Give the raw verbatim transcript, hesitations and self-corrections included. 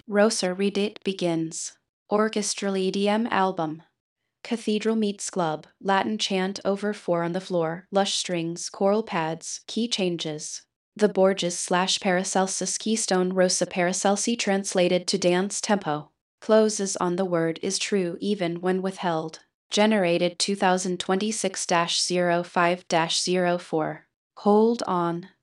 Rosa Redit begins. Orchestral E D M album. Cathedral meets club, Latin chant over four on the floor, lush strings, choral pads, key changes. The Borges slash Paracelsus Keystone Rosa Paracelsi translated to dance tempo. Closes on the word is true even when withheld. Generated twenty twenty-six dash zero five dash zero four. Hold on.